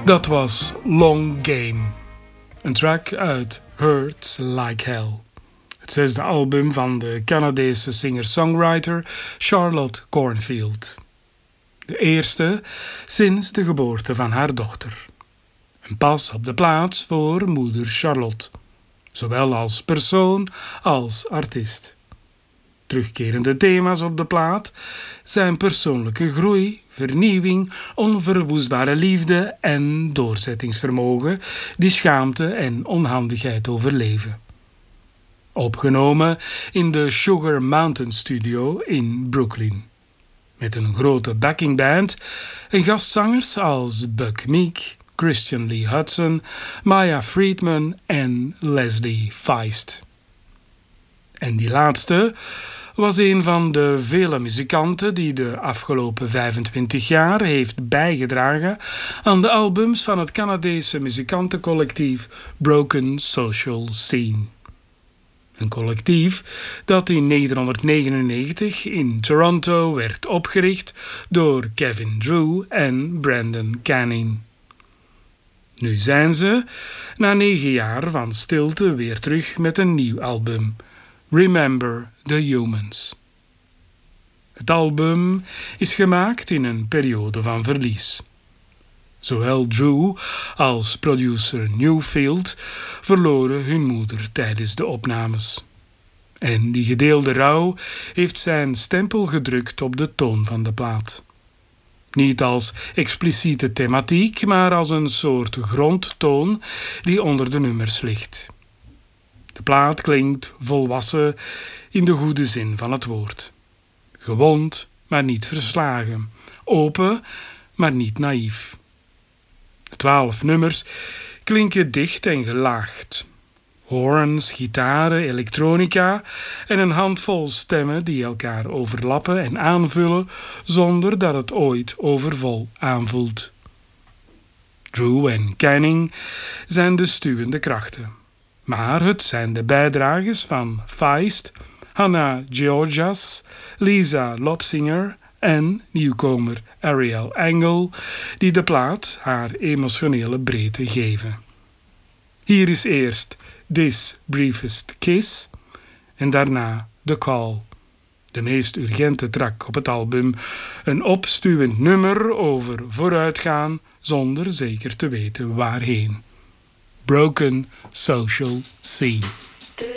Dat was Long Game, een track uit Hurts Like Hell. Het zesde album van de Canadese singer-songwriter Charlotte Cornfield. De eerste sinds de geboorte van haar dochter. Een pas op de plaats voor moeder Charlotte, zowel als persoon als artiest. Terugkerende thema's op de plaat zijn persoonlijke groei, vernieuwing, onverwoestbare liefde en doorzettingsvermogen die schaamte en onhandigheid overleven. Opgenomen in de Sugar Mountain Studio in Brooklyn. Met een grote backingband en gastzangers als Buck Meek, Christian Lee Hudson, Maya Friedman en Leslie Feist. En die laatste was een van de vele muzikanten die de afgelopen 25 jaar heeft bijgedragen aan de albums van het Canadese muzikantencollectief Broken Social Scene. Een collectief dat in 1999 in Toronto werd opgericht door Kevin Drew en Brandon Canning. Nu zijn ze, na 9 jaar van stilte, weer terug met een nieuw album, Remember the Humans. Het album is gemaakt in een periode van verlies. Zowel Drew als producer Newfield verloren hun moeder tijdens de opnames. En die gedeelde rouw heeft zijn stempel gedrukt op de toon van de plaat. Niet als expliciete thematiek, maar als een soort grondtoon die onder de nummers ligt. De plaat klinkt volwassen in de goede zin van het woord. Gewond, maar niet verslagen. Open, maar niet naïef. De 12 nummers klinken dicht en gelaagd. Horns, gitaren, elektronica en een handvol stemmen die elkaar overlappen en aanvullen zonder dat het ooit overvol aanvoelt. Drew en Canning zijn de stuwende krachten. Maar het zijn de bijdragers van Feist, Hannah Georgias, Lisa Lopsinger en nieuwkomer Ariel Engel die de plaat haar emotionele breedte geven. Hier is eerst This Briefest Kiss en daarna The Call, de meest urgente track op het album, een opstuwend nummer over vooruitgaan zonder zeker te weten waarheen. Broken Social Scene.